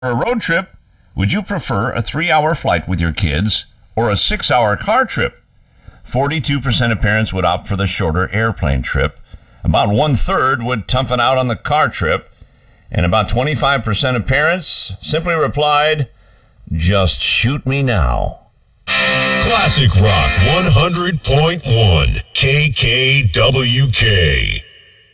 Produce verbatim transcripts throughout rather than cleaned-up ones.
For a road trip, would you prefer a three-hour flight with your kids or a six-hour car trip? forty-two percent of parents would opt for the shorter airplane trip. About one-third would toughen out on the car trip. And about twenty-five percent of parents simply replied, just shoot me now. Classic Rock one hundred point one, K K W K.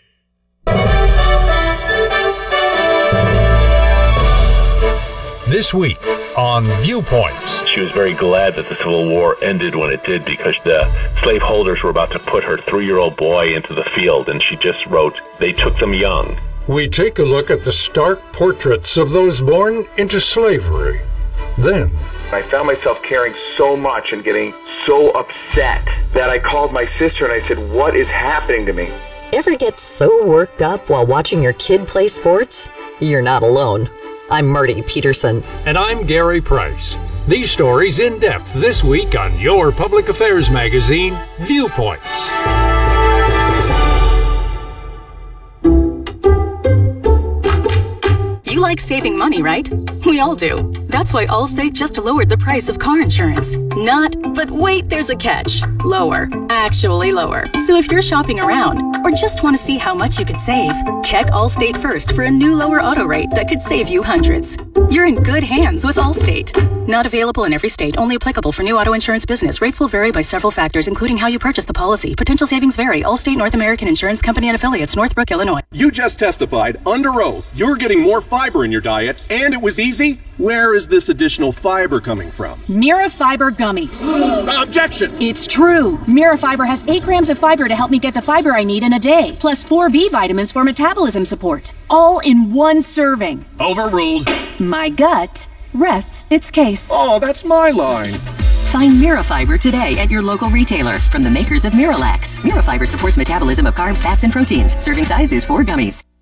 This week on Viewpoints. She was very glad that the Civil War ended when it did because the slaveholders were about to put her three-year-old boy into the field, and she just wrote, they took them young. We take a look at the stark portraits of those born into slavery. Then, I found myself caring so much and getting so upset that I called my sister and I said, what is happening to me? Ever get so worked up while watching your kid play sports? You're not alone. I'm Marty Peterson. And I'm Gary Price. These stories in depth this week on your public affairs magazine, Viewpoints. You like saving money, right? We all do. That's why Allstate just lowered the price of car insurance. Not, but wait, there's a catch. Lower. Actually lower. So if you're shopping around or just want to see how much you could save, check Allstate first for a new lower auto rate that could save you hundreds. You're in good hands with Allstate. Not available in every state. Only applicable for new auto insurance business. Rates will vary by several factors, including how you purchase the policy. Potential savings vary. Allstate North American Insurance Company and affiliates, Northbrook, Illinois. You just testified under oath you're getting more fiber in your diet, and it was easy? Where is this additional fiber coming from? Mirafiber gummies. Objection! It's true. Mirafiber has eight grams of fiber to help me get the fiber I need in a day, plus four B vitamins for metabolism support. All in one serving. Overruled. My gut rests its case. Oh, that's my line. Find Mirafiber today at your local retailer from the makers of Miralax. Mirafiber supports metabolism of carbs, fats, and proteins. Serving size is four gummies.